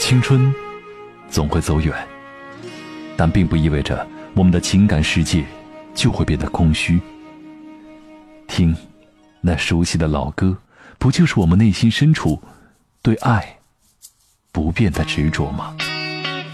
青春总会走远，但并不意味着我们的情感世界就会变得空虚。听那熟悉的老歌，不就是我们内心深处对爱不变的执着吗？